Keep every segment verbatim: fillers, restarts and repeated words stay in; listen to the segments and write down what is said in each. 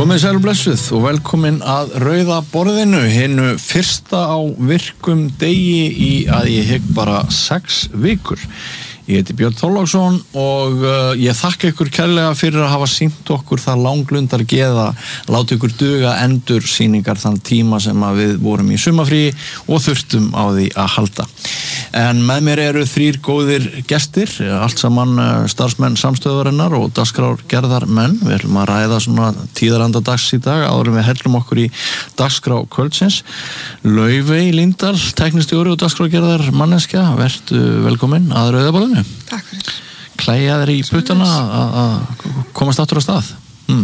Komið sæl og blessuð og velkomin að Rauða borðinu, hinu fyrsta á virkum degi í að ég hygg bara sex vikur. Ég heiti Björn Þorláksson og uh, ég þakka ykkur kærlega fyrir að hafa sýnt okkur það langlundar geða, láta ykkur duga endur sýningar þann tíma sem að við vorum í sumafríi og þurftum á því að halda. En með mér eru þrír góðir gestir, allt saman uh, starfsmenn samstöðvarinnar og dagskrárgerðar menn. Við ætlum að ræða svona tíðaranda dags í dag, áður en við hellum okkur í dagskrá kvöldsins. Laufey Líndal, tæknistjóri og dagskrárgerðar manneskja, vertu velkomin að Rauða borðinu. Takk fyrir. Klæja þér í puttana að komast aftur á stað? Hmm.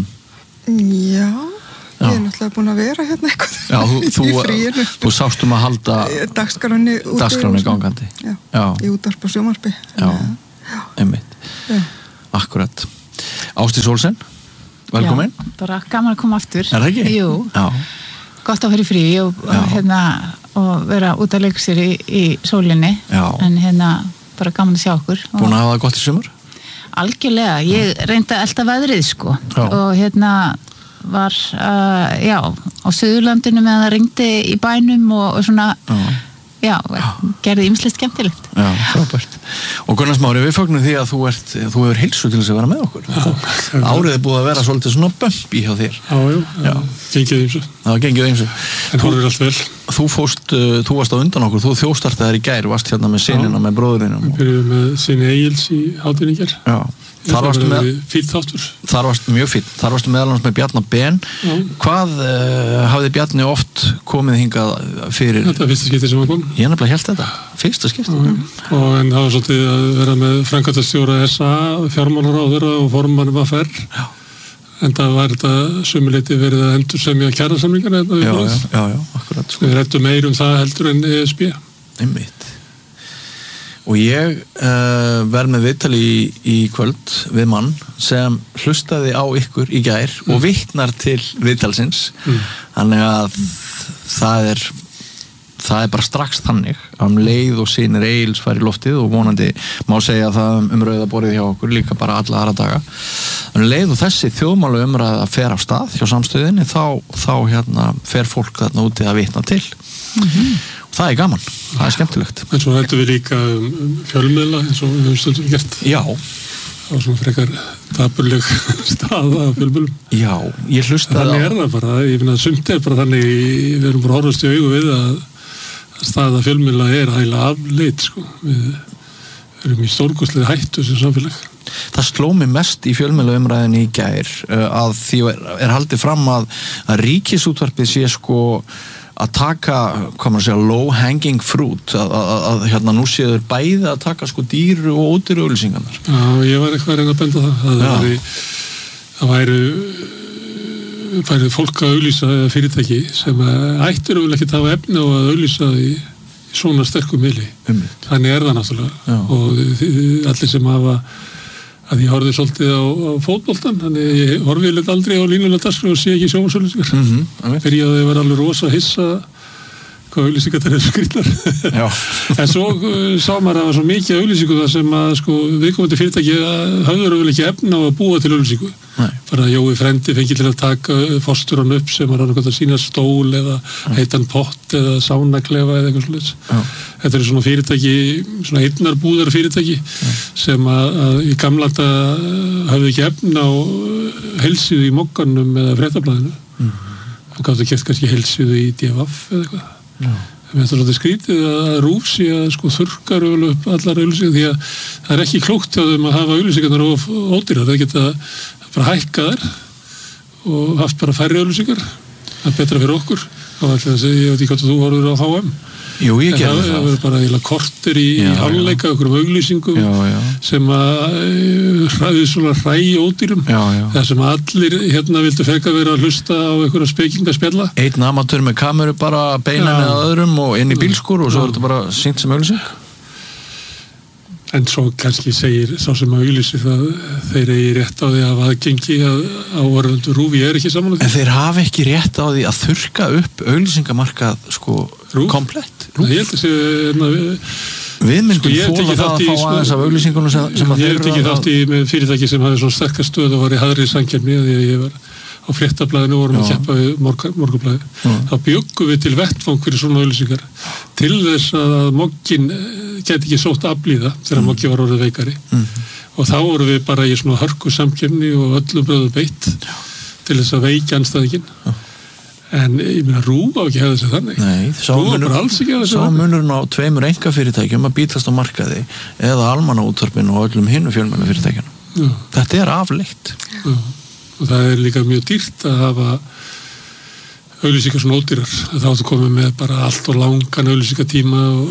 Já, ég er náttúrulega búin að vera hérna eitthvað Já, þú, í þú, fríinu. Þú sást um að halda dagskráni dagskráni gangandi. Já, Já. Í útvarp og sjónvarpi. Já, einmitt. Já. Akkurat. Ásdís Olsen, velkomin. Já, bara gaman að koma aftur. Er það ekki? Jú. Já. Gott að vera í frí og, hérna, og vera út að leika sér í, í sólinni. Já. En hérna bara gaman að sjá okkur. Búin að hafa það gott í sumar? Algjörlega, ég reyndi að elta veðrið sko. Já. Og hérna var, uh, já, á Suðurlandinu meðan það ringdi í bænum og, og svona, Já. já, gerði ýmislegt skemmtilegt. Já, frábært. Og Gunnar Smári, við fögnum því að þú ert, þú hefur heilsu til þess að vera með okkur. Já. Árið er búið að vera svolítið svona bumpi hjá þér. Já, já, já. Gengið eins og. Það gengið eins og. En horfir allt vel. Þú fóst, uh, þú varst á undan okkur, þú þjóstartaðir í gær, varst hérna með sinina, með bróðurinum. Við byrjuðum með sinni Egils í hátinn í gær. Já. Þar varstu með, fínn þáttur. Þar varstu mjög fínn. Þar varstu meðal annars með Bjarna Ben. Já. Hvað uh, hafði Bjarni oft komið hingað fyrir? Þetta er fyrsta skipti sem hann kom. Ég nefnilega hélt þetta. Fyrsta skipti. Já, og en það var svolítið að vera með framkvæmdastjóra S A, fjármálaráðherra og formann V R. Já. En það var þetta sömuleyti verið að endursemja kjarasamningar. Já, já, já, já, akkurat. Sko. Við ræddum meir um það heldur en E S B. Einmitt. Og ég uh, verð með viðtal í, í kvöld við mann sem hlustaði á ykkur í gær mm. og vitnar til viðtalsins. Mm. Þannig að það er, það er bara strax þannig að um leið og sinir Egils fær í loftið og vonandi má segja það um Rauða borðið hjá okkur líka bara alla aðra daga. Um leið og þessi þjóðmála umræða fer af stað hjá samstöðinni þá, þá hérna, fer fólk þarna úti að vitna til. Mm-hmm. Það er gaman, það er skemmtilegt. En svo hættum við líka um fjölmiðla eins og við höfum stundum gert. Já. Það var svona frekar dapurleg staða af fjölmiðlum. Já, ég hlustaði á. Þannig er það bara, ég finna að sumt er bara þannig, við erum bara horfast í augu við að, að staða fjölmiðla er hægilega afleit, sko. Við erum í stórkostlega hættu sem samfélag. Það sló mig mest í fjölmiðlaumræðinni í gær að því er, er haldið fram að, að ríkisútvarpið sé sko að taka, hvað maður segja, low hanging fruit, að, að, að hérna nú séður bæði að taka sko dýru og ódýru auglýsingarnar. Já, ég var eitthvað að reyna að benda það. Það væri, það væri, væri fólk að auglýsa fyrirtæki sem ættir vel ekki að hafa efni á að auglýsa í, í svona sterkum miðli. Um. Þannig er það náttúrulega. Já. Og allir sem hafa að ég horfði svolítið á, á fótboltan, þannig ég horfði litt aldrei á línulega dagskrá og sé ekki sjónvarpsauglýsingar. Mm-hmm. Byrjaði að vera alveg rosa hissa hvað auglýsingar það eru skrýtnar. En svo uh, sá maður að það var svo mikið auglýsingu það sem að sko, viðkomandi fyrirtæki höfður vel ekki efna á að búa til auglýsingu. Nei. Bara Jói frendi fengi til að taka fósturann upp sem var að sína stól eða heitan pott eða sánaklefa eða eitthvað svolítið. Þetta er svona fyrirtæki, svona einnarbúðar fyrirtæki Já. Sem að, að í gamlanda hafði ekki efna á heilsíðu í Mogganum eða Fréttablaðinu. Mm. Það gáttu keft kannski heilsíðu í D F F eða eitthvað. Já. Þetta er svolítið skrítið að RÚV sé að sko þurrkar upp allar auglýsingar því að það er ekki klókt hjá þeim að hafa auglýsingarnar of ódýrar. Það geta bara hækkað þær og haft bara færri auglýsingar. Það er betra fyrir okkur. Þá ætla að segja, ég veit ekki hvað þú horfður á H M. Jú, ég gerði það. Það verður bara eiginlega korter í, í hálfleika okkur um auglýsingum já, já. Sem að hræði svona hræi ódýrum. Já, já. Það sem allir hérna vildu fekka vera að hlusta á einhverja spekingaspjalla. Einn amatör með kameru bara beinan eða öðrum og inn í bílskur og svo er þetta bara sýnt sem auglýsing. En svo kannski segir sá sem auglýsir það þeir eigi rétt á því að aðgengi að áhorfendur RÚV er ekki samanlega. En þeir hafa ekki rétt á því að þurrka upp auglýsingamarkað sko komplett. Ég held að segja Við myndum sko, þóla það að fá sko, aðeins af auglýsingunum sem, sem að þeir eru. Ég hef tekið þátt í með fyrirtæki sem hafði svona sterkast stöð og var í harðri samkeppni því að ég var á Fréttablaðinu vorum að keppa við Morgunblaðið. Þá bjöggum við til vettvang fyrir svona auglýsingar til þess að moggin geti ekki sótt aflíða þegar mm. moggi var orðið veikari. Mm. Og þá vorum við bara í svona hörku samkeppni og öllum bröðum beitt til þess að veikja andstæðinginn. En ég meina Rúv á ekki hefði þessi þannig. Nei, Rúv á bara alls ekki hefði þessi þannig. þannig. Sá munurinn á tveimur einkafyrirtækjum að bítast á markaði eða almannaútvarpinu og öllum hinu fjölmiðlafyrirtækjunum. Já. Þetta er afleitt. Já. Og það er líka mjög dýrt að hafa auglýsingar svona ódýrar. Þá áttu komið með bara allt og langan auglýsingatíma og...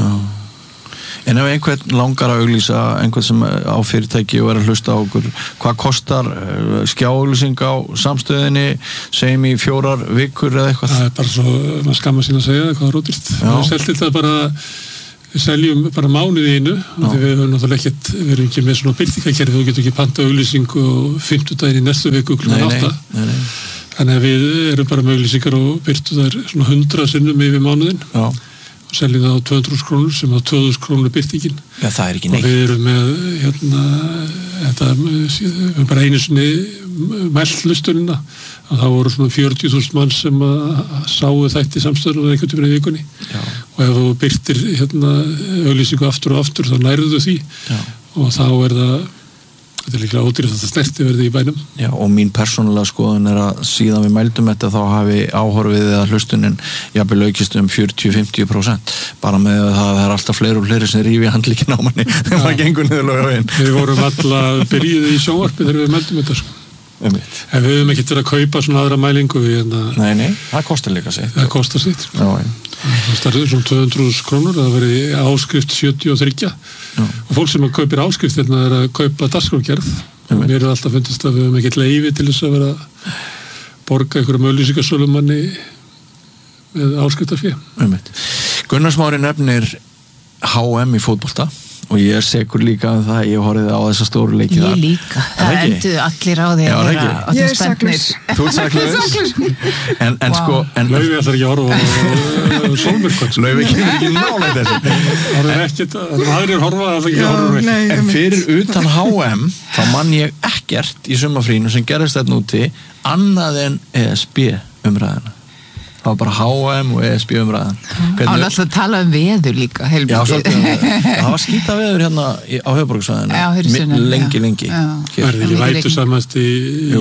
En ef einhvern langar að auglýsa, einhvern sem á fyrirtæki og er að hlusta á okkur, hvað kostar skjáauglýsing á samstöðinni, segjum í fjórar vikur eða eitthvað? Það er bara svo, maður skammar sín að segja það, hvað er ódýrt. Við seljum þetta bara, við seljum bara mánuði einu, og við höfum náttúrulega ekkert, við erum ekki með svona byltingakerfi, þú getur ekki panta auglýsing og fimmtudaginn í næstu viku klukkan átta. Þannig að við erum bara með auglýsingar og byrtu þær svona hundrað sinnum yfir mánuðinn. Já. Og seljum það á tvö hundruð þúsund krónur sem á tvö þúsund krónur byrtingin. Já, það er ekki neitt. Og við erum með, hérna, þetta, við erum bara einu sinni mælt hlustunina og þá voru svona fjörutíu þúsund mann sem að sáu þætti samstöðunum einhvern tímann í vikunni. Já. Og ef þú byrtir, hérna, auglýsingu aftur og aftur þá nærðu því. Já. Og þá er það, þetta er líklega ódýrt að þetta snerti verði í bænum. Já, og mín persónulega skoðun er að síðan við mældum þetta þá hafi áhorfið eða hlustunin jafnvel aukist um fjörutíu til fimmtíu prósent bara með það að það er alltaf fleiri og fleiri sem rífi handlíkin á manni þegar maður gengur niður Laugaveginn. Við vorum alltaf byrjuð í sjónvarpi þegar við mældum þetta sko. En við höfum ekkert verið að kaupa svona aðra mælingu við en að... Nei, nei, það kostar líka sitt. Það kostar sitt. Já, já. Það starður svona tvö hundruð þúsund krónur, það verið áskrift sjötíu og þrjú. Já. Og fólk sem að kaupir áskrift hérna er að kaupa dagskrárgerð. Mér er alltaf fundist að við höfum ekkert leyfi til þess að vera að borga einhverjum auglýsingasölumanni með áskriftarfé. Gunnar Smári nefnir H M í fótbolta og ég er segur líka um það, ég horfði á þessa stóru leiki ég líka, það enduðu allir á því já, að vera ég er saklaus þú er saklaus en, en wow. sko en Laufi ætlar ekki að horfa og Sólmyrkvöld Laufi kemur ekki nálega þessu það er ekkert, það er aðrir horfa það er ekki að horfa nei, en fyrir utan H M þá mann ég ekkert í sumarfrínu sem gerist þetta núti annað en E S B umræðina það var bara H M og E S B umræðan. Á alltaf að tala um veður líka, heilmikið. Já, svolítið. Það var skýta veður hérna á höfuðborgarsvæðinu. Lengi, lengi. Það er ekki vætu samast í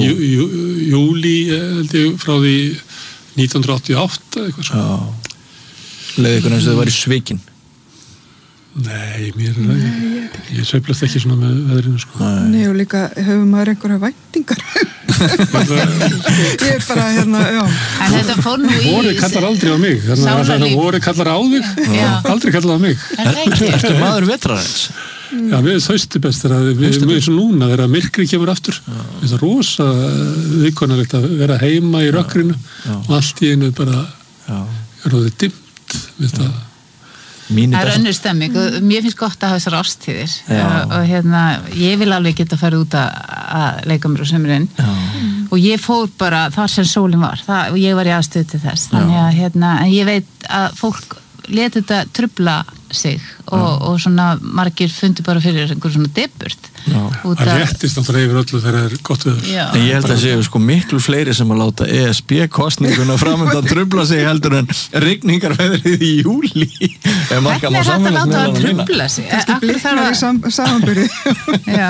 júli, held ég, frá því nítján hundruð áttatíu og átta, eitthvað svo. Já. Leði ykkur eins og þau var í svikin. Nei, mér er það ekki. Ég sveiflast ekki svona með veðrinu, sko. Nei, og líka hefur maður einhverja væntingar. Ég er bara hérna, já. En þetta fór nú í... Voru kallar aldrei á mig. Þannig að það voru kallar á þig, aldrei kallar á mig. Ertu maður vetrarins? Já, við þaustu best þegar við erum eins og núna þegar myrkri kemur aftur. Það er rosa viðkonarlegt að vera heima í rökkrinu og allt í einu bara er það dimmt við það. Það er önnur stemming og mér finnst gott að hafa þessar ástíðir og, og hérna, ég vil alveg geta að fara út að, að leika mér á sömurinn og ég fór bara þar sem sólin var það, og ég var í aðstöðu til þess þannig að hérna, ég veit að fólk leti þetta trubla sig og, og svona margir fundi bara fyrir einhver svona deburt það réttist náttúrulega yfir öllu þegar það er gott við en ég held að séu sko miklu fleiri sem að láta E S B-kostninguna framöndan trubla sig heldur en rigningarveðrið í júli hvernig er þetta að láta það trubla sig? Kannski bliknar í samanbyrði já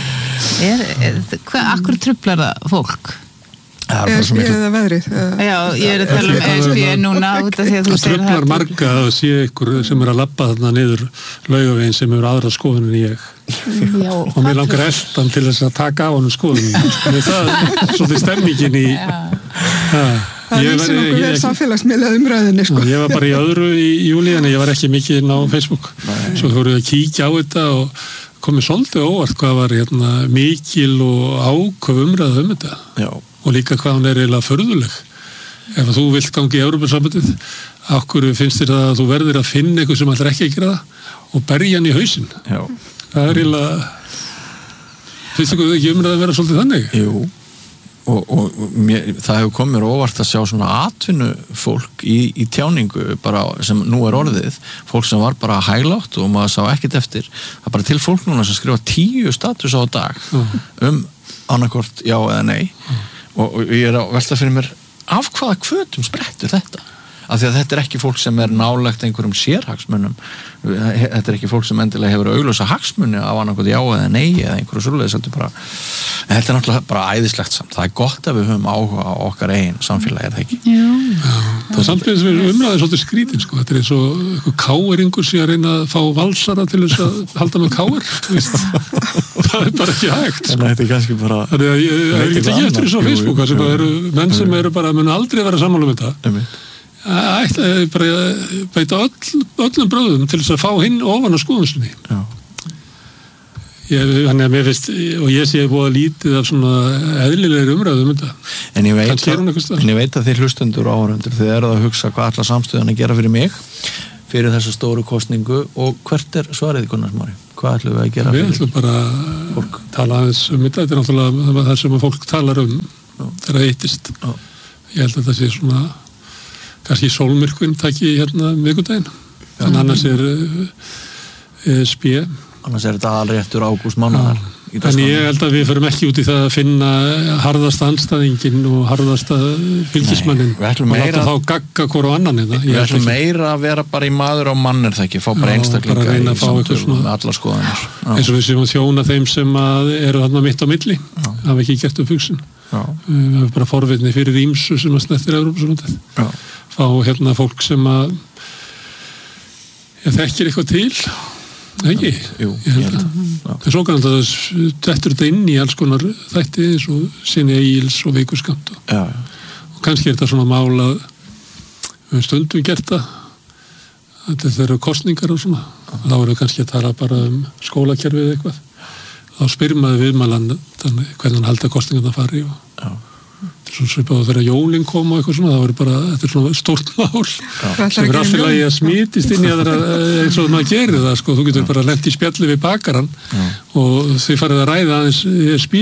akkur trublar það fólk? E S B eða veðrið já, ég er að tala um E S B núna út af því að þú segir það trublar marga að sé ykkur sem er að labba þarna niður Laugaveginn sem hefur aðra skoðun en ég já, og mér langar eldan til þess að taka á honum skoðun það er svolítið stemmingin í það lýsir nokkuð vel samfélagsmiðla umræðinni sko. Ég var bara í öðru í júli en ég var ekki mikið inn á Facebook svo fórum við að kíkja á þetta og komið svolítið óvart hvað var hérna, mikil og áköf umræða um þetta já. Og líka hvað hún er eiginlega förðuleg ef þú vilt gangi í Evrópusambandið okkur finnst þér að þú verður að finna eitthvað sem ætlar ekki að gera það og berja hann í hausinn já. Það er eiginlega finnst þú ekki umræða að vera svolítið þannig? Jú og, og mér, það hefur komið mér óvart að sjá svona atvinnu fólk í, í tjáningu bara sem nú er orðið fólk sem var bara hæglátt og maður sá ekkert eftir það er bara til fólk núna sem skrifa tíu status á dag mm. um annarkort já eða nei mm. og, og ég er að velta fyrir mér af hvaða hvötum sprettur þetta af því að þetta er ekki fólk sem er nálægt einhverjum sérhagsmunum þetta er ekki fólk sem endilega hefur augljósa hagsmuni af annarkot já eða nei eða einhverju svoleiðis bara, þetta er náttúrulega bara æðislegt samt það er gott að við höfum áhuga á okkar eigin samfélagi er það ekki? Jú. Já, það er samt eins og umræðið svolítið skrítin sko. Þetta er eins og eitthvað káeringur sem að reyna að fá valsara til þess að halda með káir það er bara ekki hægt sko. Þetta er kannski bara þannig að ég hef ekki tekið eftir þessu á Facebook sem eru menn sem eru bara mun aldrei vera sammála um þetta ætla bara beita öll, öllum bröðum til þess að fá hinn ofan á skoðunsinni þannig að mér finnst og ég sé búið að lítið af svona eðlilegri umræðum um þetta en ég veit, að, en ég veit að þið hlustendur og áhorfendur þið eru að hugsa hvað allar samstöðan að gera fyrir mig fyrir þessa stóru kosningu og hvert er svarið Gunnar Smári? Hvað ætlum við að gera við fyrir ætlum bara fólk tala aðeins um þetta þetta er náttúrulega það sem að fólk talar um þegar það eittist ég held að það sé svona kannski sólmyrkvinn taki hérna vikudaginn þannig annars er e, spé annars er þetta alréttur ágúst mánaðar en ég held að við förum ekki út í það að finna harðasta anstæðingin og harðasta fylgismannin og láta þá gagga hvort á annan hérna. Við ætlum meira að vera bara í maður á mann er það ekki, fá bara einstaklinga í samtölu með allar skoðanir eins og við séum að þjóna þeim sem að eru þarna mitt á milli hafa ekki gert upp hugsun við hefum bara forvitni fyrir ímsu sem að snertir Evrópusambandið fá hérna fólk sem að ég þekkir eitthvað til ekki, Jú, ég held að það er svo kannan að það dettur þetta inn í alls konar þætti eins og sinni Egils og Veikurskamt og, og kannski er þetta svona mál að við stundum gert það þetta eru kosningar og svona þá erum við kannski að tala bara um skólakerfið eitthvað þá spyrir maður viðmælan hvernig hann halda kosningarna fari og Já. Svo svipað að þegar jólinn kom og eitthvað svona, það verður bara, þetta er svona stórt mál sem er alltaf lagi að smítist inn í að það eins og maður gerir það, sko, þú getur bara lent í spjalli við bakaran Já. Og þið farið að ræða aðeins E S B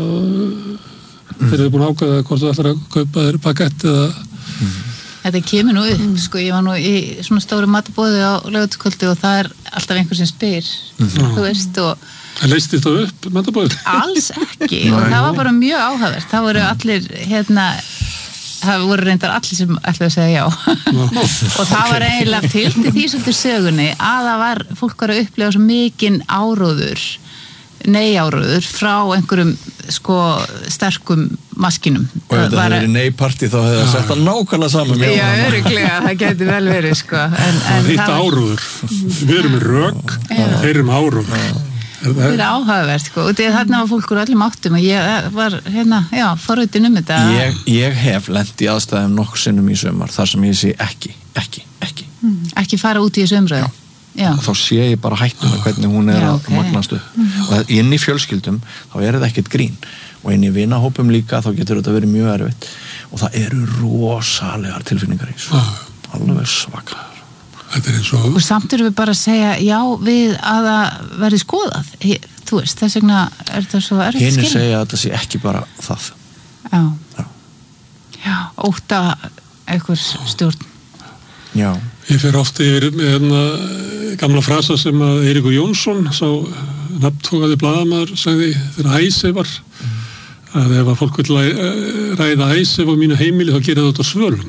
mm. þeir eru búin að ákveða hvort þú ætlar að kaupa þér pakett eða mm. Þetta kemur nú upp, sko, ég var nú í svona stóru matabóði á laugardagskvöldi og það er alltaf einhver sem spyr, mm. þú veist, og Það leistist það upp, matabóðið? Alls ekki, og það var bara mjög áhugavert. Það voru allir, hérna, það voru reyndar allir sem ætlaði að segja já. Og það var eiginlega fyllt í því svolítið sögunni að það var, fólk var að upplifa svo mikinn áróður, nei-áróður frá einhverjum, sko, sterkum maskinum. Og ef það hefði nei-parti þá hefði það sett það nákvæmlega saman. Já, örugglega, það gæti vel verið, sko. En, en Hitt var... áróður. Við erum með rök, þeir eru með áróður. Það er áhugavert, sko, og þarna var fólk úr öllum áttum og ég var, hérna, já, forvitin um þetta. Ég, ég hef lent í aðstæðum nokkur sinnum í sumar, þar sem ég sé ekki, ekki, ekki. Mm. Ekki fara út í þessu umræðu? Já. Þá sé ég bara hættuna hvernig hún er já, okay. að magnast upp. Mm. Og inn í fjölskyldum, þá er þetta ekkert grín. Og inn í vinahópum líka, þá getur þetta verið mjög erfitt. Og það eru rosalegar tilfinningar í þessu. Alveg svakar. Og... og samt erum við bara að segja já við að það verði skoðað þú veist, þess vegna er þetta svo erfitt skil. Hinir segja að þetta sé ekki bara það já, já. já ótta einhvers stjórn já. Ég fer ofta yfir með hérna gamla frasa sem að Eiríkur Jónsson sá nafntókaði blaðamaður sagði þegar æsi var mm. að ef að fólk vil ræða æsef á mínu heimili þá gerir það út á svölum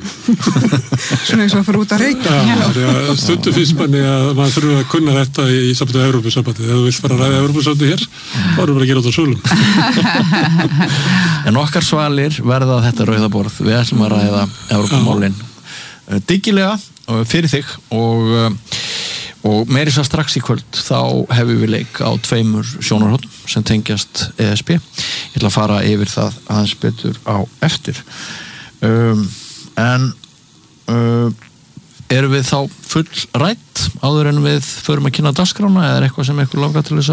svona eins og að fara út að reykja já, stundu fyrst manni að maður þurfa að kunna þetta í sambandi á Evrópusambandi ef þú vilt fara að ræða Evrópusambandi hér þá erum við að gera út á svölum En okkar svalir verða þetta rauðaborð við ætlum að ræða Evrópumálin diggilega fyrir þig og Og meiri svo strax í kvöld þá hefum við leik á tveimur sjónarhóttum sem tengjast E S B. Ég ætla að fara yfir það aðeins betur á eftir. Um, en um, erum við þá full rætt áður en við förum að kynna dagskrána eða er eitthvað sem eitthvað langar til þess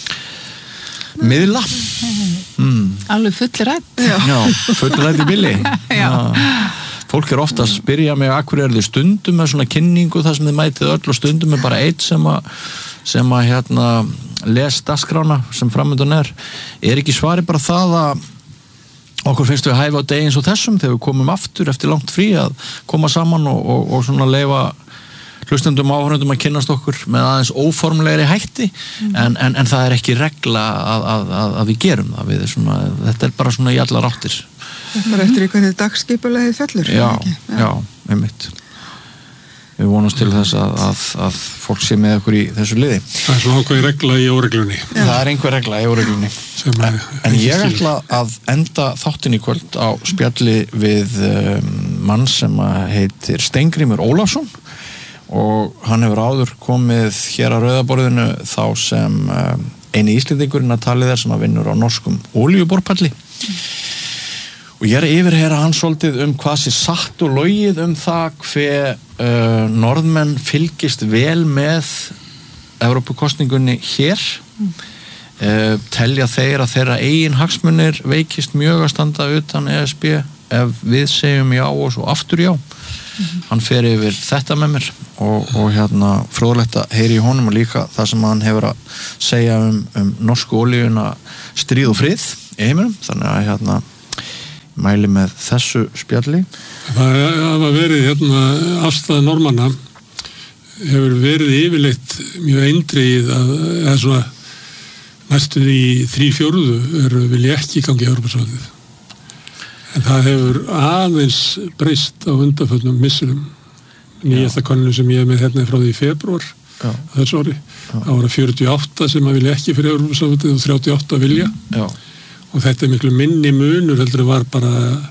að miðla? Mm. Alveg full rætt. Já, Já full rætt í billi. Já. Fólk er ofta að spyrja mig akkur er þið stundum með svona kynningu þar sem þið mætið öll og stundum er bara eitt sem að sem að hérna les dagskrána sem framöndan er er ekki svari bara það að okkur finnst við hæfa á degi eins og þessum þegar við komum aftur eftir langt frí að koma saman og, og, og svona leyfa hlustendum áhörundum að kynnast okkur með aðeins óformlegri hætti mm. en, en, en það er ekki regla að, að, að, að við gerum það við svona, þetta er bara svona í allar áttir Bara eftir í hvernig dagskipulagið fellur. Já, já, einmitt. Við vonumst til þess að, að, að fólk sé með okkur í þessu liði. Það er svona ákveði regla í óreglunni. Já. Það er einhver regla í óreglunni. En, en ég ætla að enda þáttinn í kvöld á spjalli við um, mann sem heitir Steingrímur Ólafsson og hann hefur áður komið hér að Rauðaborðinu þá sem um, eini Íslendingurinn að talið er sem að vinnur á norskum olíuborpalli. Mm. Og ég er að yfirheyra hann svolítið um hvað sé satt og logið um það hver uh, norðmenn fylgist vel með Evrópukosningunni hér. Mm. Uh, telja þeir að þeirra eigin hagsmunir veikist mjög að standa utan E S B ef við segjum já og svo aftur já. Mm-hmm. Hann fer yfir þetta með mér og, og hérna fróðlegt að heyri í honum og líka það sem hann hefur að segja um, um norsku olíuna stríð og frið í heiminum. Þannig að hérna mæli með þessu spjalli. Það hafa verið hérna afstæða normanna hefur verið yfirleitt mjög eindregið að eða svona næstuð í þrí fjórðu eru vilja ekki gangi í Evrópusambandið. En það hefur aðeins breyst á undanförnum missurum. Nýjasta könnun sem ég er með hérna frá því í febrúar þessu ári. Það voru fjörutíu og átta sem að vilja ekki fyrir Evrópusambandið og þrjátíu og átta vilja. Já. Og þetta er miklu minni munur heldur að var bara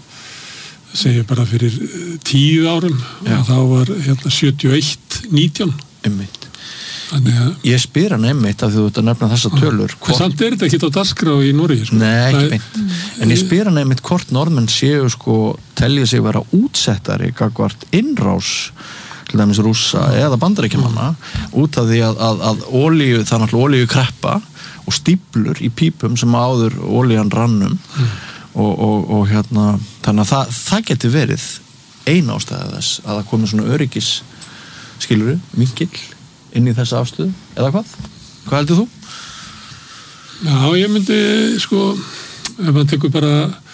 segja bara fyrir tíu árum Já. Og þá var hérna sjötíu og eitt nítján. Einmitt. Ég spyr hann einmitt af því þú ert að nefna þessa tölur. Hvort... Samt er þetta ekki á dagskrá í Noregi. Sko. Nei, ekki beint. En ég spyr hann einmitt hvort norðmenn séu sko telja sig vera útsettari gagvart innrás til dæmis Rússa eða Bandaríkjamanna mm. út af því að, að, að olíu, það er náttúrulega olíukreppa og stíplur í pípum sem áður olían rannum mm. og, og, og hérna þannig að það, það geti verið ein ástæða þess að það komi svona öryggis skiluru, mikill inn í þessa afstöðu, eða hvað? Hvað heldur þú? Já, ég myndi sko ef maður tekur bara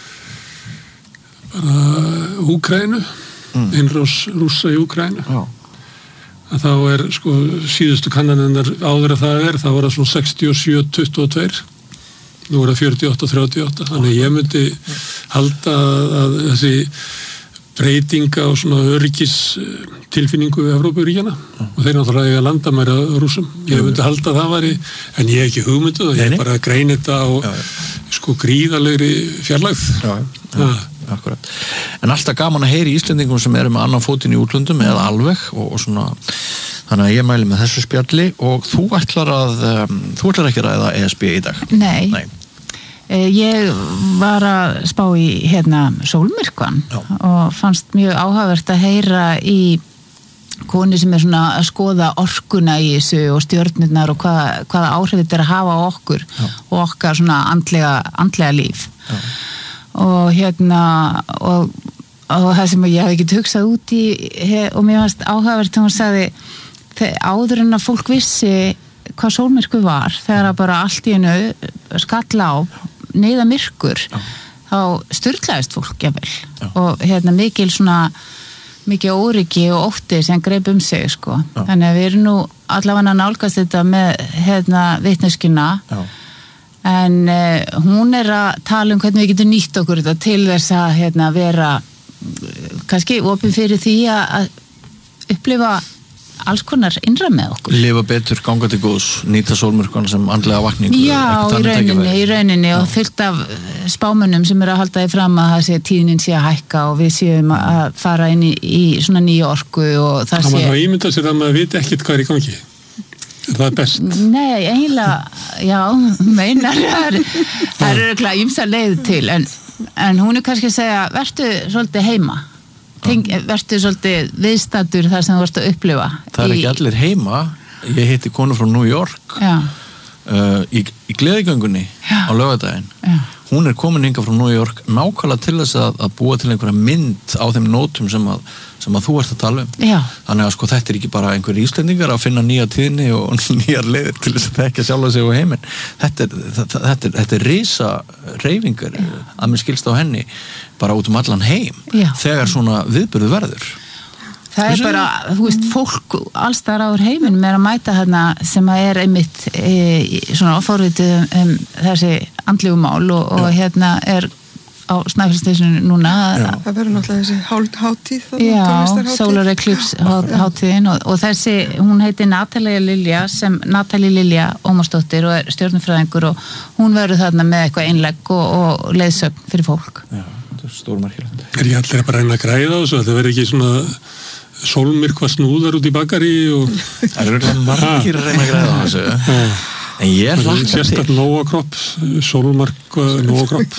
bara Úkraínu mm. innrás Rússa í Úkraínu Já að þá er sko síðustu kannanirnar áður að það er, þá var það svona sextíu og sjö tuttugu og tvö nú er það fjörutíu og átta þrjátíu og átta þannig ég myndi halda að þessi breytinga og svona öryggis tilfinningu við Evrópuríkjana og þeir náttúrulega eiga landamæri að Rússum ég myndi halda að það væri, en ég hef ekki hugmyndu ég er bara að greina þetta á já, já. Sko gríðalegri fjarlægð Já, já. Akkurat. En alltaf gaman að heyri Íslendingum sem eru með annan fótinn í útlöndum eða alveg og, og svona þannig að ég mæli með þessu spjalli og þú ætlar að um, þú ætlar ekki að ræða E S B í dag. Nei, Nei. Ég var að spá í hérna sólmyrkvan Já. Og fannst mjög áhugavert að heyra í konu sem er svona að skoða orkuna í þessu og stjörnurnar og hvaða, hvaða áhrif þetta er að hafa á okkur Já. Og okkar svona andlega, andlega líf Já. Og hérna og, og það sem ég hef ekki hugsað út í og mér fannst áhugavert þegar hún sagði áður en að fólk vissi hvað sólmyrkvi var þegar bara allt í einu skall á neyða myrkur Já. Þá sturlaðist fólk jafnvel og hérna mikil svona mikið óryggi og ótti sem greip um sig sko Já. Þannig að við erum nú allavega að nálgast þetta með hérna vitneskjuna Já. En uh, hún er að tala um hvernig við getum nýtt okkur þetta til þess að hérna, vera kannski opin fyrir því að upplifa alls konar innra með okkur. Lifa betur, ganga til góðs, nýta sólmyrkvan sem andlega vakningu. Já, í rauninni, í rauninni og fullt af spámunum sem eru að halda því fram að það sé tíðnin sé að hækka og við séum að fara inn í, í svona nýja orku og það sé... Það maður ímynda sér að maður viti ekkert hvað er í gangi. Er það best? Nei, eiginlega, já, meinar, það er örgulega ýmsa leið til, en, en hún er kannski að segja, vertu svolítið heima, Teng, vertu svolítið viðstaddur þar sem þú varst að upplifa. Það er í... ekki allir heima, ég hitti konu frá New York uh, í, í gleðigöngunni já. Á laugardaginn. Já. Hún er komin hingað frá New York nákvæmlega til þess að, að búa til einhverja mynd á þeim nótum sem að, sem að þú ert að tala um. Já. Þannig að sko þetta er ekki bara einhver Íslendingar að finna nýja tíðni og nýjar leiðir til þess að þekka sjálfa sig á heiminn. Þetta er, þetta, þetta er, þetta er risa reyfingar að mér skilst á henni bara út um allan heim Já. Þegar svona viðburður verður. Það er bara, þú veist, fólk allstar á heiminum er að mæta hérna sem að er einmitt e, svona áforvitið um, um þessi andlegu mál og, og hérna er á Snæfellsnesinu núna. Já. Það verður náttúrulega þessi hátíð. Já, Solar Eclipse hátíðin og, og þessi, hún heiti Natalia Lilja sem Natalie Lilja Ómarsdóttir og er stjörnufræðingur og hún verður þarna með eitthvað einlegg og, og leiðsögn fyrir fólk. Já, þetta er stórmerkilegt. Er ég allir bara að reyna að græða á þessu? Það verður ekki svona sólmyrkva snúðar út í bakari og... Það eru margir að reyna að græða á þessu. En ég hlakka til. Sérstaklega nóakropp, sólmarka nóakropp.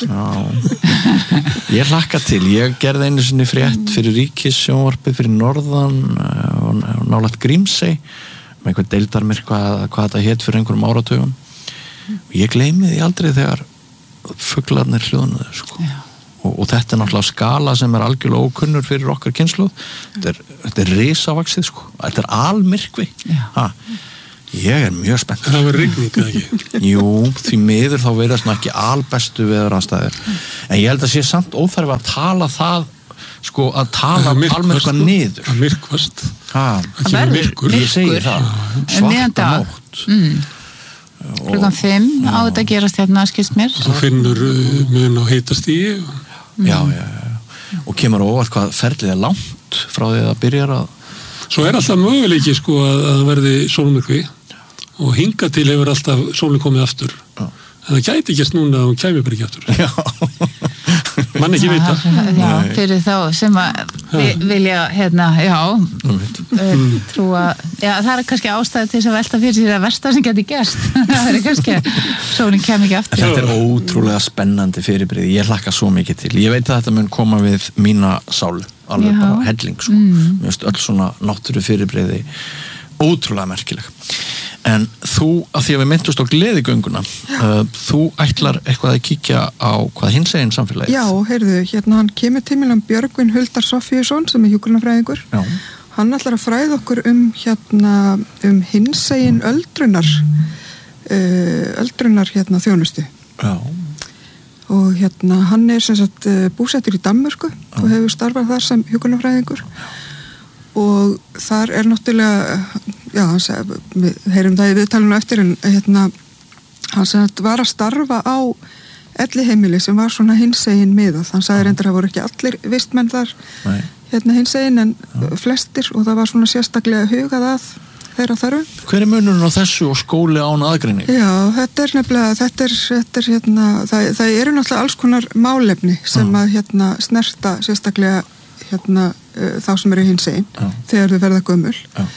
Ég hlakka til. Ég gerði einu sinni frétt fyrir ríkissjónvarpið fyrir norðan og nálægt Grímsey með einhver deildarmyrk hvað, hvað þetta hét fyrir einhverjum áratugum. Og ég gleymi því aldrei þegar fuglarnir hljóðnuðu, sko. Og, og þetta er náttúrulega skala sem er algjörlega ókunnur fyrir okkar kynslóð. Þetta er, þetta er risavaxið, sko. Þetta er almyrkvi. Ha. Ég er mjög spennt. Það verður rigning, eða ekki? Jú, því miður þá verðast ná ekki albestu veðuraðstæður. En ég held að sé samt óþarf að tala það, sko, að tala almyrkva niður. Það myrkvast. Það verður myrkur. Ég segi það. Svarta nótt. Mm. Klukkan fimm á þetta gerast hérna, skilst mér. Þú finnur mun á hitastígi. Já, já, já. Og kemur óvart hvað ferlið er langt frá því að það byrjar að... Svo er alltaf möguleiki, sko, að það verði sólmyrkvi. Og hinga til hefur alltaf sólinn komið aftur. Já. En það gæti ekki núna að hún kæmi bara ekki aftur. Já. Mann ekki vita. Já, fyrir þá sem að vi- vilja, hérna, já, uh, trúa, já, það er kannski ástæði til þess að velta fyrir sér að versta sem geti gerst. Það er kannski að sólinn kæmi ekki aftur. Þetta er ótrúlega spennandi fyrirbrigði. Ég hlakka svo mikið til. Ég veit að þetta mun koma við mína sálu. Alveg Já. bara helling, sko. Mm. Mér finnst öll svona náttúru fyrirbrigði ótrúlega merkileg. En þú, að því að við myndust á gleðigönguna, uh, þú ætlar eitthvað að kíkja á hvað hinsegin samfélagið. Já, heyrðu, hérna hann kemur til mér Björgvin Huldar Sofíusson sem er hjúkrunarfræðingur. Já. Hann ætlar að fræða okkur um hérna um hinsegin öldrunar uh, öldrunar hérna þjónustu. Já. Og hérna hann er sem sagt búsettur í Danmörku og hefur starfað þar sem hjúkrunarfræðingur. Og þar er náttúrulega, já, hann seg, við heyrum það í viðtalinu eftir en hérna, hann sagt, var að starfa á elliheimili sem var svona hinsegin miðað. Hann sagði reyndar að það voru ekki allir vistmenn þar, Nei. hérna hinsegin en já. Flestir og það var svona sérstaklega hugað að þeirra þarfum. Hver er munurinn á þessu og skóli án aðgreining? Já, þetta er nefnilega, þetta er, þetta er hérna, það, það eru náttúrulega alls konar málefni sem já. Að hérna snerta sérstaklega hérna uh, þá sem eru hinsegin þegar þau verða gömul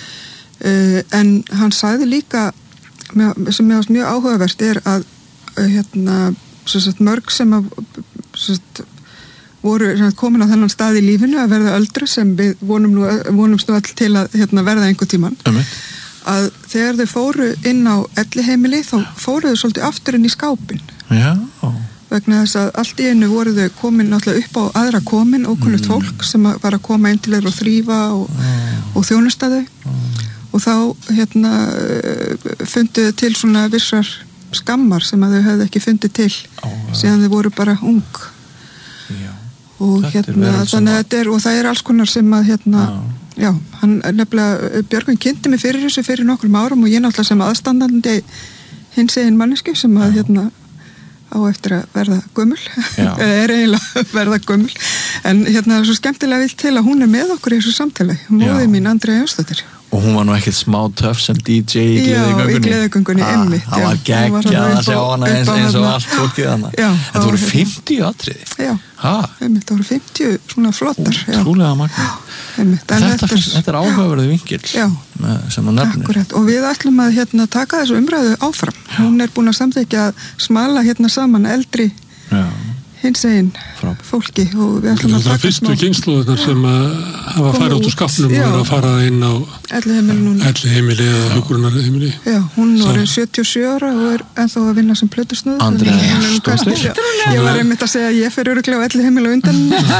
uh, en hann sagði líka sem mér varst mjög áhugavert er að uh, hérna sagt, mörg sem að sagt, voru sagt, komin á þennan stað í lífinu að verða öldru sem við vonum nú, vonumst nú all til að hérna, verða einhver tíman um. Að þegar þau fóru inn á elliheimili þá fóru þau svolítið aftur inn í skápin já vegna þess að allt í einu voru þau komin náttúrulega upp á aðra komin og kunnugt mm. fólk sem var að koma inn til þeirra og þrífa og, mm. og þjónusta þau mm. og þá hérna fundu þau til svona vissar skammar sem að þau hefðu ekki fundið til oh, síðan þau voru bara ung já. Og hérna þannig að þetta er og það er alls konar sem að hérna já, já hann nefnilega Björgvin kynnti mig fyrir þessu fyrir nokkrum árum og ég náttúrulega sem aðstandandi hinsegin manneski sem að hérna á eftir að verða gömul eða er eiginlega verða gömul en hérna er svo skemmtilega vilt til að hún er með okkur í þessu samtali, móðið mín Andrea Jónsdóttir og hún var nú ekkert smá töff sem D J í gleðigöngunni já, í gleðigöngunni, einmitt það var geggjað að sjá hana eins, eins og allt fólkið hana þetta voru fimmtíu atriði já, einmitt, það voru fimmtíu svona flottar trúlega magna þetta, þetta er áhugaverðu vingill sem það nefnir akkurat, og við ætlum að hérna, taka þessu umræðu áfram já. Hún er búin að samþykja að smala hérna saman eldri já. Hinsegin fólki og við ætlum að taka fyrstu kynnslóðunar sem að hafa farið út úr skapnum og er að fara inn á elliheimili eða hjúkrunarheimili já, hún var sjötíu og sjö ára og er ennþá að vinna sem plötusnúð Andrea Jónsdóttir ég var einmitt að segja að ég fer örugglega á elliheimili undan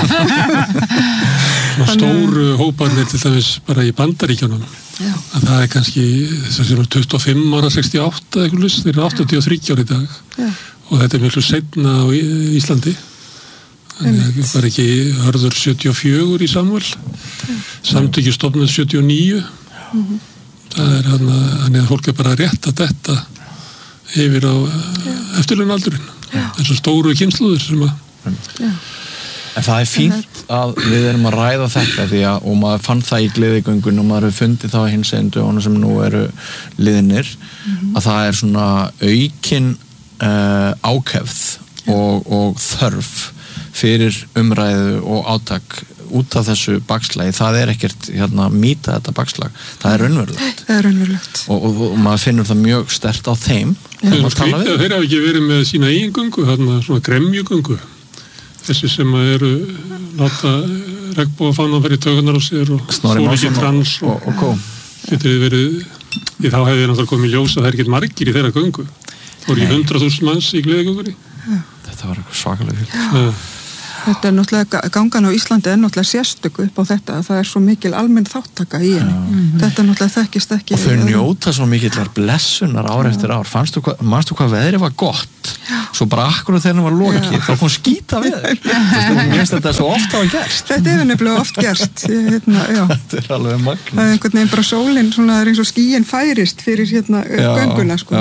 og stóru hóparnir til dæmis bara í Bandaríkjunum að það er kannski þess að tuttugu og fimm ára sextíu og átta eitthvað lust, þeir eru áttatíu og þrjú ára í dag já. Og þetta er miklu seinna á Íslandi þannig að það var ekki hörður sjötíu og fjögur í Samvel samtökju stofnuð sjötíu og níu mm-hmm. það er hann að fólk er bara rétt að detta yfir á eftirlaunaldurinn eins og stóru kynnslóðir sem að Já. En það er fínt að við erum að ræða þetta því að, og maður fann það í gleðigöngun og maður hefur fundið það á hinsegin dögunum sem nú eru liðnir, mm-hmm. að það er svona aukin uh, ákefð og, og þörf fyrir umræðu og átak út af þessu bakslagi. Það er ekkert hérna mýta þetta bakslag, það er raunverulegt. Það er raunverulegt. Og, og, og maður finnur það mjög sterkt á þeim. Þeir hafa ekki verið með sína eigin göngu, þarna svona gremjugöngu. Þessi sem eru láta regnbogafána að vera í taugarnar á sér og svo ekki trans og, og, og getur þið verið, því þá hefði náttúrulega komið í ljós að það er ekkert margir í þeirra göngu. Það voru ekki hundrað þúsund manns í gleðigöngunni. Þetta var eitthvað svakalega fylg. Þetta er náttúrulega, gangan á Íslandi er náttúrulega sérstöku upp á þetta að það er svo mikil almenn þáttaka í henni. Mm-hmm. Þetta er náttúrulega þekkist ekki. Og þau njóta svo mikillar blessunar ár eftir ár. Fannstu hvað, manstu hvað veðrið var gott? Já. Svo bara akkurat þegar það var lokið, þá kom skýta veður. Mér finnst þetta svo oft á að gerst. Þetta er nefnilega oft gerst. Hérna, já. Þetta er alveg magnus. Það er einhvern veginn bara sólinn, svona er eins og skýin færist fyrir hérna gönguna, sko.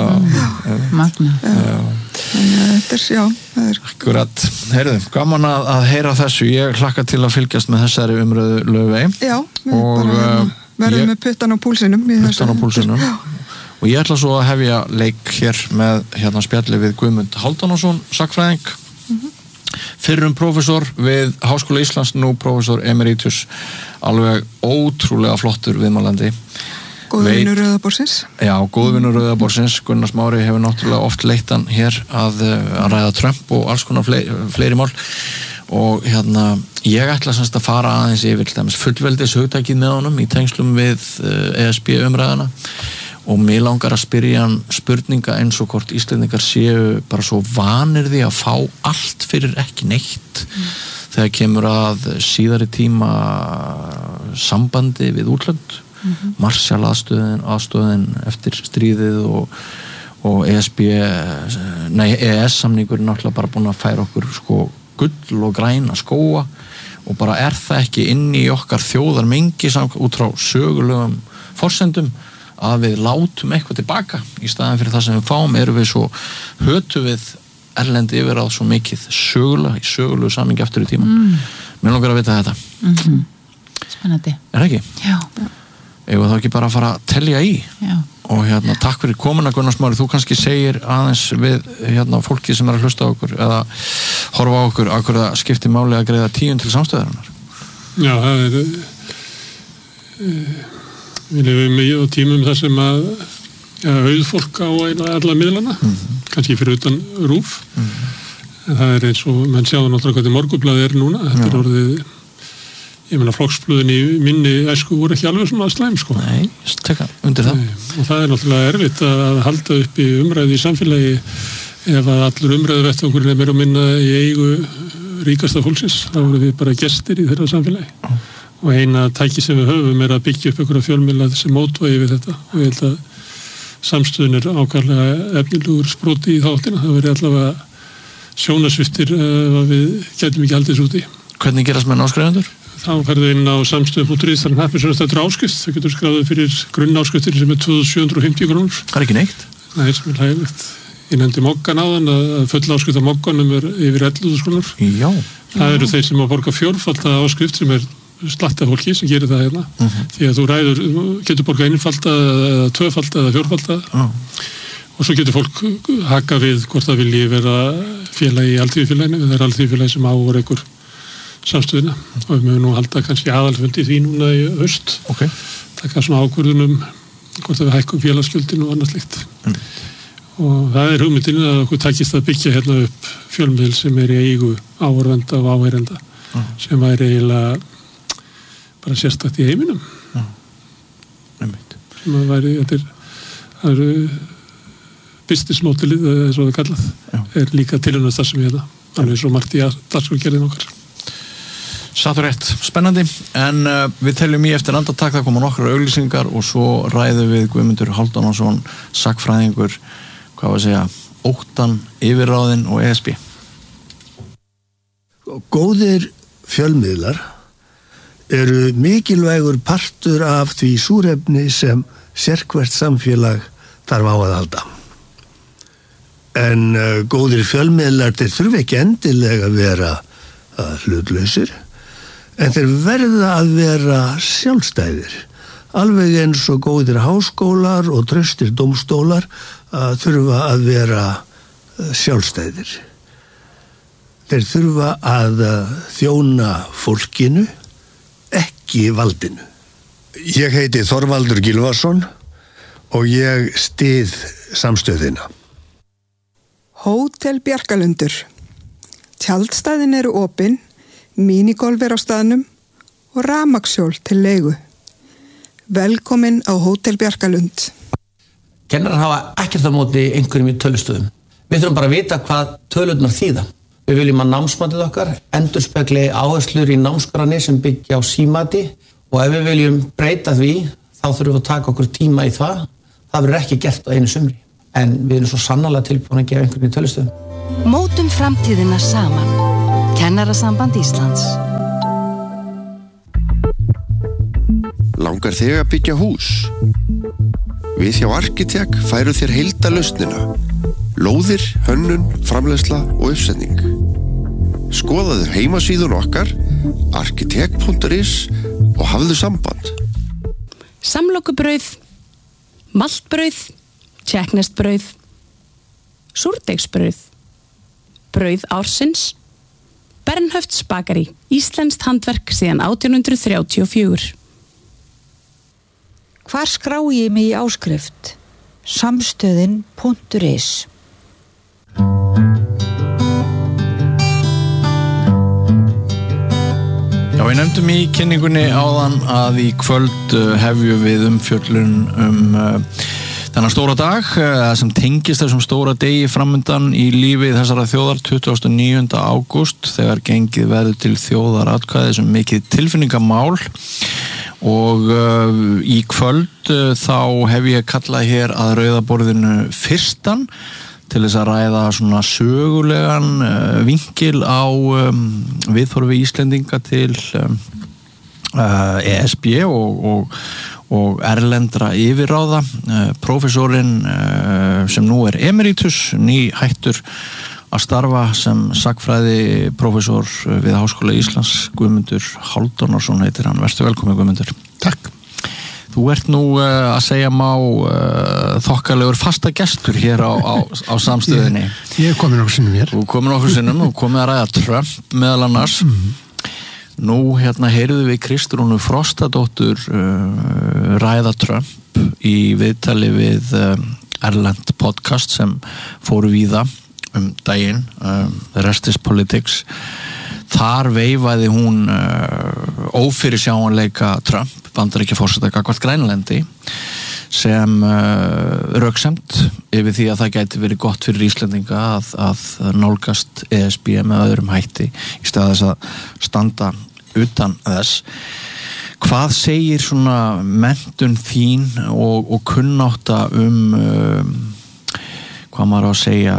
Magnus. Þannig að þetta er, já, það er... Akkurat. Heyrðu, gaman að, að heyra þessu. Ég hlakka til að fylgjast með þessari umröðu Laufey. Já, við og, bara verðum, verðum ég, með puttan á púlsinum. Puttan á púlsinum. Og ég ætla svo að hefja leik hér með hérna spjalli við Guðmund Hálfdanarson, sagnfræðing. Mm-hmm. Fyrrum prófessor við Háskóla Íslands, nú prófessor emeritus. Alveg ótrúlega flottur viðmælandi. Góðvinur Rauðaborsins. Já, góðvinur Rauðaborsins. Gunnar Smári hefur náttúrulega oft leitt hann hér að, að ræða Trump og alls konar fleiri, fleiri mál. Og hérna, ég ætla semst að fara aðeins yfir til dæmis fullveldis hugtakið með honum í tengslum við E S B umræðuna. Og mig langar að spyrja hann spurninga eins og hvort Íslendingar séu bara svo vanir því að fá allt fyrir ekki neitt. Mm. Þegar kemur að síðari tíma sambandi við útlönd. Mm-hmm. Marshall aðstöðin, aðstöðin eftir stríðið og, og E S B, nei, E E S samningurinn náttúrulega bara búin að færa okkur sko gull og græna skóa og bara er það ekki inn í okkar þjóðar mengi út frá sögulegum forsendum að við látum eitthvað tilbaka í staðin fyrir það sem við fáum erum við svo hötu við erlendi yfir á svo mikið sögulega í sögulegu samningi eftir í tíma. Mm. Mér langar að vita þetta. Mm-hmm. Spennandi. Er það ekki? Já. Eða þá ekki bara að fara að telja í. Já. Og hérna, takk fyrir komuna Gunnar Smári, þú kannski segir aðeins við hérna fólki sem er að hlusta á okkur eða horfa á okkur, okkur það skiptir máli að greiða tíun til samstöðarinnar. Já, það er uh, við lifum í á tímum þar sem að ja, auðfólk á alla miðlana, mm-hmm. kannski fyrir utan rúf, mm-hmm. en það er eins og menn sjáðu náttúrulega hvað morgunblaðið er núna, þetta er orðið ég meina flokksblöðin í minni æsku voru ekki alveg svona slæm sko. Nei, tekka undir það. Nei, og það er náttúrulega erfitt að halda upp í umræði í samfélagi ef að allur umræðu vettvangurinn er meira og minna í eigu ríkasta fólksins, þá voru við bara gestir í þeirra samfélagi. Mm. Og eina tæki sem við höfum er að byggja upp einhverja fjölmiðla sem mótvægi við þetta og ég held að samstöðun er ákvarlega efnilegur sproti í þáttina, það verið allavega sjónasviftir uh, að við getum ekki haldið þessu úti. Hvernig gerast menn áskrifundur? Þá ferðu inn á samstöðu punktur is þar hann hafði svona þetta áskrift, þau getur skráðið fyrir grunnáskristir sem er tvö þúsund sjö hundruð og fimmtíu krónur. Það er ekki neitt? Nei, sem er hægilegt. Ég nefndi mokkan á þann að full áskrift af mokkanum er yfir ellefu þúsund krónur. Já. Það já. Eru þeir sem að borga fjórfalda áskrift sem er slatta fólki sem gerir það hérna. Uh-huh. Því að þú ræður, getur borga einfalda eða tvöfalda eða fjórfalda. Uh. Og svo getur fólk haka við hvort það vilji vera félagi í alþýðufélaginu, það er alþýðufélagi sem áur einhver samstöðina og við mögum nú halda kannski aðalfundi því núna í haust. Okay. Taka svona ákvörðunum hvort að við hækkum félagsgjöldin og annað slíkt. Mm. Og það er hugmyndin að okkur takist að byggja hérna upp fjölmiðil sem er í eigu áhorfenda og áheyrenda mm. sem væri eiginlega bara sérstakt í heiminum. Mm. Sem að væri, þetta er, það eru business modelið, eins og það kallað, Já. Er líka tilhörnast það sem ég hérna, alveg svo margt í að dagskrárgerðin okkar. Sattur rétt, spennandi, en uh, við teljum í eftir andartak, það koma nokkrar auglýsingar og svo ræðum við Guðmundur Hálfdanarson, sagnfræðingur, hvað var að segja, óttan, yfirráðin og E S B. Góðir fjölmiðlar eru mikilvægur partur af því súrefni sem sérhvert samfélag þarf á að halda. en uh, góðir fjölmiðlar þeir þurfa ekki endilega að vera uh, hlutlausir, en þeir verða að vera sjálfstæðir, alveg eins og góðir háskólar og traustir dómstólar uh, þurfa að vera uh, sjálfstæðir. Þeir þurfa að þjóna fólkinu, ekki valdinu. Ég heiti Þorvaldur Gylfason og ég styð samstöðina. Hótel Bjarkalundur. Tjaldstæðin eru opin, minigolf er á staðnum og rafmagnshjól til leigu. Velkomin á Hótel Bjarkalund. Kennarar hafa ekkert á móti einhverjum í tölustöðum. Við þurfum bara að vita hvað tölurnar þýða. Við viljum að námsmatið okkar endurspegli áherslur í námskránni sem byggja á símati og ef við viljum breyta því þá þurfum við að taka okkur tíma í það. Það verður ekki gert á einu sumri en við erum svo sannarlega tilbúin að gefa einhverjum í tölustöðum. Mótum framtíðina saman. Kennarasamband Íslands. Langar þig að byggja hús? Við hjá Arkitek færu þér heildarlausnina. Lóðir, hönnun, framleiðsla og uppsetning. Skoðaðu heimasíðun okkar arkitek punktur is og hafðu samband. Samlokubrauð, maltbrauð, tékkneskt-brauð, súrdeigsbrauð, brauð ársins, Bernhöfts bakari, íslenskt handverk síðan átján hundruð þrjátíu og fjögur. Hvar skrái ég mig í áskrift? Samstöðin punktur is. Já, við nefndum í kynningunni áðan að í kvöld hefjum við umfjöllun um uh, þennan stóra dag uh, sem tengist þessum stóra degi framundan í lífi þessara þjóðar tuttugasta og níunda ágúst þegar gengið verður til þjóðaratkvæði sem mikið tilfinningamál og uh, í kvöld uh, þá hef ég kallað hér að rauðaborðinu fyrstan til þess að ræða svona sögulegan uh, vinkil á um, viðhorfi Íslendinga til um, uh, E S B og, og, og erlendra yfirráða. Uh, prófessorinn uh, sem nú er emeritus, ný hættur að starfa sem sagnfræði prófessor við Háskóla Íslands, Guðmundur Hálfdánarson heitir hann. Vertu velkomin, Guðmundur. Takk. Þú ert nú uh, að segja má uh, þokkalegur fasta gestur hér á, á, á samstöðinni. Ég, ég er komin okkur sinnum hér. Þú er komin okkur sinnum og komið að ræða Trump meðal annars. Mm-hmm. Nú hérna heyrðu við Kristrúnu Frostadóttur uh, ræða Trump í viðtali við uh, erlend podcast sem fóru víða um daginn, um, The Rest is Politics. Þar veifaði hún uh, ófyrirsjáanleika Trump, Bandaríkjaforseta gagnvart Grænlandi, sem uh, röksemd yfir því að það gæti verið gott fyrir Íslendinga að, að nálgast E S B með öðrum hætti í stað þess að standa utan þess. Hvað segir svona menntun þín og, og kunnátta um um hvað maður á að segja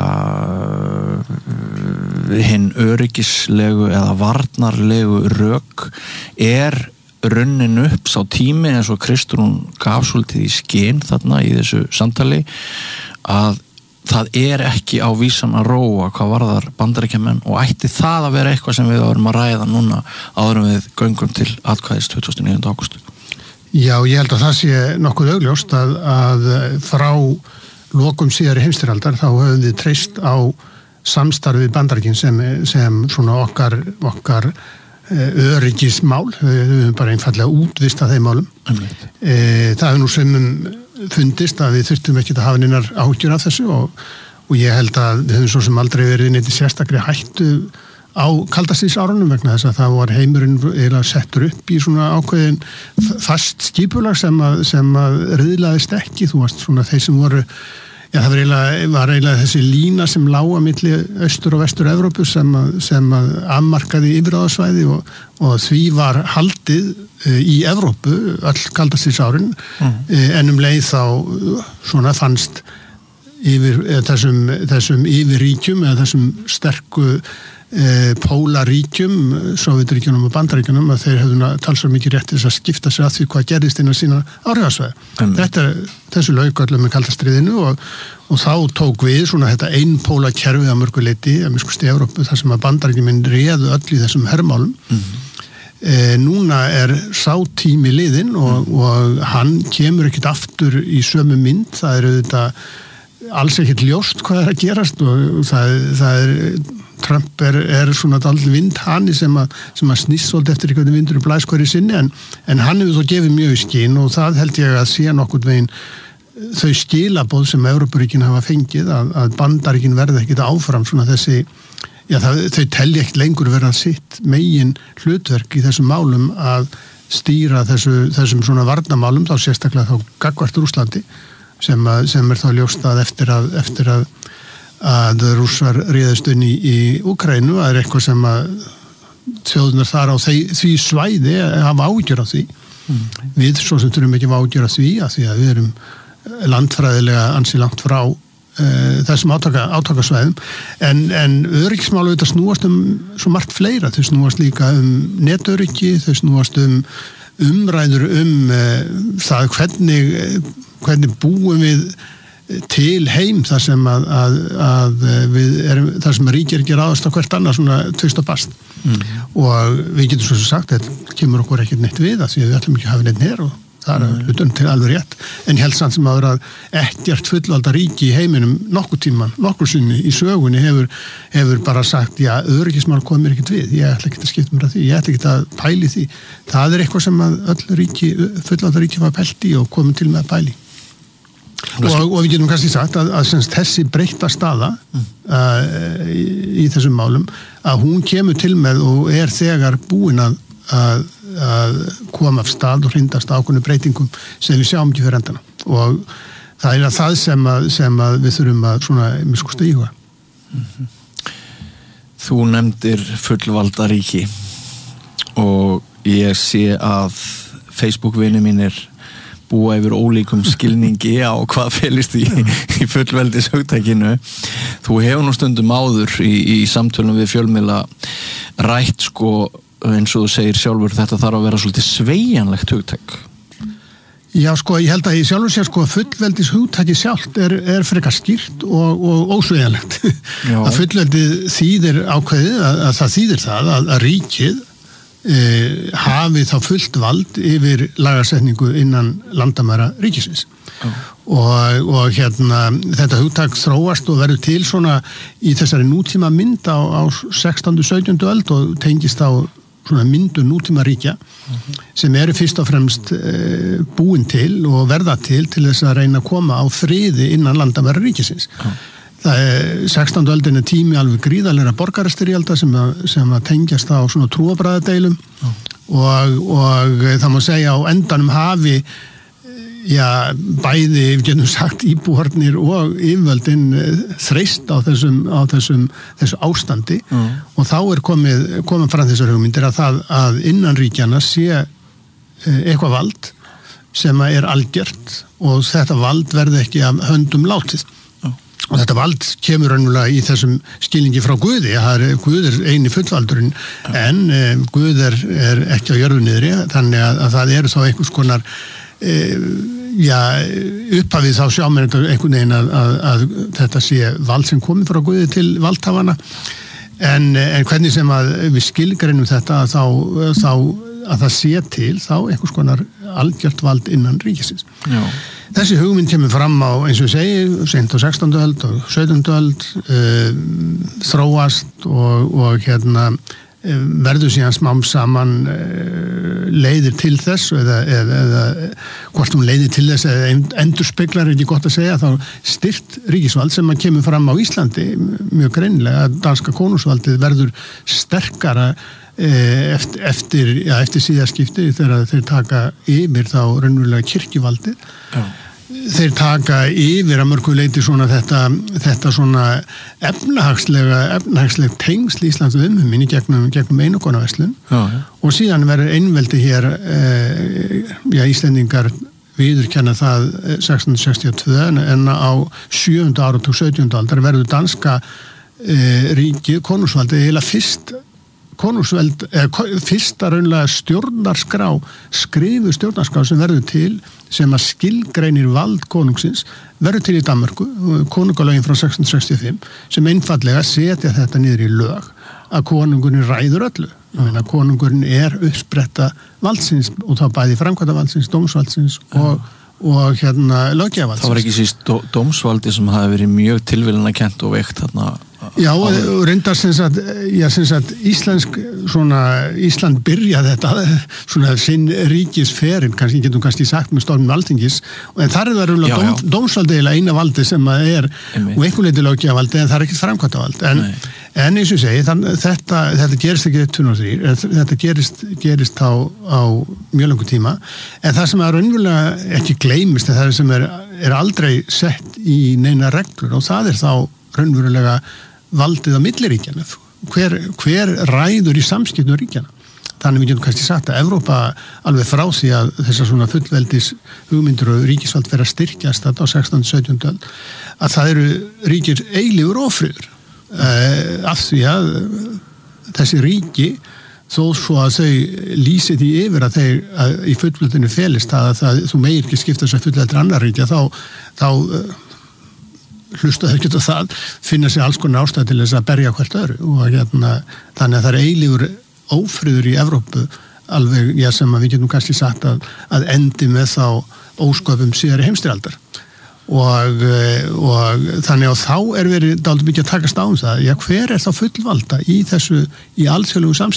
hinn öryggislegu eða varnarlegu rök er runnin upp sá tími eins og Kristrún gaf svolítið í skyn þarna í þessu samtali að það er ekki á vísan að róa hvað varðar Bandaríkjamenn og ætti það að vera eitthvað sem við árum að ræða núna áður en við göngum til atkvæðis tuttugasta og níunda ágúst. Já, ég held að það sé nokkuð augljóst að, að frá lokum síðari heimsstyrjaldar þá höfum við treyst á samstarfið Bandaríkin sem, sem svona okkar, okkar öryggismál, við höfum bara einfallega útvist að þeim málum. Mm. E, það hefur nú sömum fundist að við þurftum ekki að hafa neinar áhyggjur af þessu og, og ég held að við höfum svo sem aldrei verið neitt sérstakri hættu á kaldastríðsárunum vegna þess að það var heimurinn eiginlega settur upp í svona ákveðin fast skipulag sem að, sem að riðlaðist ekki, þú varst svona þeir sem voru, já það var eiginlega, var eiginlega þessi lína sem lá á milli austur og vestur Evrópu sem að, sem að afmarkaði yfirráðasvæði og, og því var haldið e, í Evrópu öll kaldastríðsárin mm. e, en um leið þá svona fannst yfir, eða, þessum, þessum yfirríkjum eða þessum sterku e, pólaríkjum, Sovétríkjunum og Bandaríkjunum að þeir hefðu talsverð mikið rétt til þess að skipta sér að því hvað gerðist innan sína áhrifasvæði. Mm. Þetta, þessu lauk öllum með kalda stríðinu og, og þá tók við svona þetta einpóla kerfið að mörgu leyti, að mjög skusti Evrópu þar sem að Bandaríkjumin réðu öll í þessum hermálum. Mm. E, núna er sá tími liðinn og, mm. og hann kemur ekkit aftur í sömu mynd, það er auðvitað alls ekkert ljóst hvað er að gerast og það, það er Trump er, er svona dálítið vindhani sem að, sem að snýst svolítið eftir einhvern vindur í blæskori sinni en, en hann hefur þó gefið mjög í skín og það held ég að sé nokkurn veginn þau skilaboð sem Evrópuríkin hafa fengið að, að Bandaríkin verði ekkit áfram svona þessi, já það, þau telja ekkert lengur vera sitt megin hlutverk í þessum málum að stýra þessu, þessum svona varnamálum þá sérstaklega þá gagnvart Rússlandi sem, að, sem er þá ljóst að eftir að, eftir að, að rússar réðust inn í, í Úkraínu að er eitthvað sem að þjóðunar þar á því, því svæði hafa ágjör á því. Mm. Við svo sem þurfum ekki ágjör á því að því að við erum landfræðilega ansi langt frá uh, þessum átaka, átakasvæðum en, en öryggismál auðvitað snúast um svo margt fleira, þau snúast líka um netöryggi, þau snúast um umræður um uh, það hvernig hvernig búum við til heim þar sem að, að, að við erum, þar sem að ríkir ekki ráðast á hvert annað svona tvist og bast mm. og við getum svo sagt að þetta kemur okkur ekkert neitt við að því að við ætlum ekki að hafa neitt hér og það er hlutum til alveg rétt en held samt sem að ekkert fullvalda ríki í heiminum nokkur tíman, nokkur sinni í sögunni hefur, hefur bara sagt já, öryggismál komir ekkert við, ég ætla ekki að skipta mér að því, ég ætla ekki að pæli því það er eitthvað sem að öll ríki, fullvalda ríki var pælt í og komið til með að pæli og, og við getum kannski sagt að, að, að þessi breytta staða mm. uh, í, í þessum málum að hún kemur til með og er þegar búin að, að, að koma af stað og hrindast ákveðnu breytingum sem við sjáum ekki fyrir endana og það er að það sem, að, sem að við þurfum að svona miskusta íhuga. Mm-hmm. Þú nefndir fullvalda ríki og ég sé að Facebook-vinir mínir búa yfir ólíkum skilningi á hvað felist í, í fullveldis hugtækinu. Þú hefur nú stundum áður í, í samtölum við fjölmiðla rætt sko eins og þú segir sjálfur þetta þarf að vera svolítið sveigjanlegt hugtæk. Já sko ég held að ég sjálfur sé sko fullveldis hugtæki sjálft er, er frekar skýrt og, og ósveigjanlegt. Að fullveldið þýðir ákveðið að, að það þýðir það að, að ríkið Eh, hafi þá fullt vald yfir lagasetningu innan landamæra ríkisins oh. og, og hérna þetta hugtak þróast og verður til svona í þessari nútíma mynd á, á sextándu sautjándu öld og tengist á svona myndu nútíma ríkja uh-huh. sem eru fyrst og fremst eh, búin til og verða til til þess að reyna að koma á friði innan landamæra ríkisins oh. Það er sextándu öldin er tími alveg gríðarlega borgarastyrjalda sem að, sem að tengjast á svona trúabræðadeilum oh. og, og það má segja á endanum hafi já, bæði, við getum sagt íbúarnir og yfirvöldin þreist á þessum, á þessum þessu ástandi oh. og þá er komið, komið fram þessar hugmyndir að það að innan ríkjana sé eitthvað vald sem er algjört og þetta vald verði ekki af höndum látið og þetta vald kemur raunverulega í þessum skilningi frá Guði, það er Guð er eini fullvaldurinn en eh, Guð er, er ekki á jörðu niðri þannig að, að það eru þá einhvers konar eh, já, upphafið þá sjá mér einhvern veginn að, að, að þetta sé vald sem komið frá Guði til valdhafana en, en hvernig sem að við skilgreinum þetta þá, þá að það sé til þá einhvers konar algjört vald innan ríkisins. Já. Þessi hugmynd kemur fram á, eins og ég segi, seint á sextándu öld og sautjándu öld, uh, þróast og, og hérna uh, verður síðan smám saman uh, leiðir til þess eða, eða, eða hvort hún leiðir til þess eða endurspeglar er ekki gott að segja, þá styrt ríkisvald sem að kemur fram á Íslandi mjög greinilega að danska konungsvaldið verður sterkara eftir, eftir, ja, eftir síðaskipti þegar þeir taka yfir þá raunverulega kirkjuvaldið Já. Þeir taka yfir að mörgu leyti svona þetta, þetta svona efnahagslega efnahagsleg tengsl Íslands og umheimin í gegnum, gegnum einokonaverslun og síðan verður einveldi hér eh, ja, Íslendingar viðurkenna það sextán hundruð sextíu og tvö en á sjöunda áratug sautjándu aldar verður danska e, ríki, konungsvaldi, heila fyrst konungsveld, eða fyrsta raunlega stjórnarskrá, skrifu stjórnarskrá sem verður til, sem að skilgreinir vald konungsins, verður til í Danmörku, konungalögin frá sextán sextíu og fimm, sem einfallega setja þetta niður í lög, að konungurinn ræður öllu. Ég meina, konungurinn er uppspretta valdsins, og þá bæði framkvæmda valdsins, dómsvaldsins og og hérna löggjafarvaldsins. Það var ekki síst dó, dómsvaldi sem hafi verið mjög tilviljunarkennt og veikt þarna. Já, og, og reyndar sem sagt, já, sem sagt, íslensk, svona, Ísland byrjaði þetta, svona sinn ríkisferinn, kannski getum kannski sagt með stormum Alþingis, en þar er það rúmlega dóm, dómsvaldi eða eina valdi sem að er, Einmitt. Og einhver leiti löggjafarvaldi, en það er ekkert framkvæmdavald. En, en eins og segi, þann, þetta, þetta gerist ekki tvö þúsund og þrír, þetta gerist, gerist á, á mjög langur tíma, en það sem er raunverulega ekki gleymist, það sem er, er aldrei sett í neina reglur, og það er þá raunverulega valdið á milliríkjana. Hver, hver ræður í samskiptum ríkjana? Þannig við getum kannski sagt að Evrópa alveg frá því að þessar svona fullveldis hugmyndur og ríkisvald vera styrkjast á sextándu og sautjándu öld, að það eru ríkir eilífur ófriður uh, af því að þessi ríki, þó svo að þau lýsi því yfir að þeir að í fullveldinu felist að, að, að þú meir ekki skipta þess að fullveldir annar ríkja, þá, þá uh, hlusta þau geta það, finna sér alls konar ástæð til þess að berja hvert öðru og hérna, þannig að það er eilífur ófriður í Evrópu alveg, já, sem að við getum kannski sagt að, að endi með þá ósköpum síðari heimsstyrjaldar og, og þannig að þá er verið dálítið mikið að takast á um það, já, hver er þá fullvalda í þessu, í alþjóðlegu samskiptum